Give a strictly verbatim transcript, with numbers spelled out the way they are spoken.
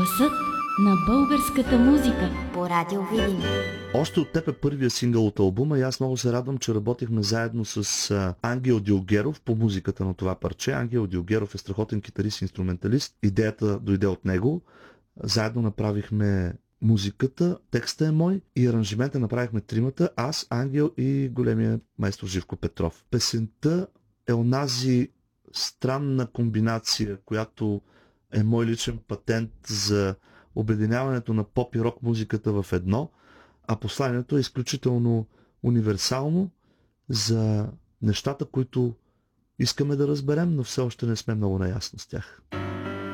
Гласът на българската музика по Радио Видин. Още от теб е първия сингъл от албума и аз много се радвам, че работихме заедно с а, Ангел Дилгеров по музиката на това парче. Ангел Дилгеров е страхотен китарист и инструменталист. Идеята дойде от него. Заедно направихме музиката, текста е мой и аранжимента направихме тримата, аз, Ангел и големия майстор Живко Петров. Песента е онази странна комбинация, която е мой личен патент за обединяването на поп и рок музиката в едно, а посланието е изключително универсално за нещата, които искаме да разберем, но все още не сме много наясно с тях.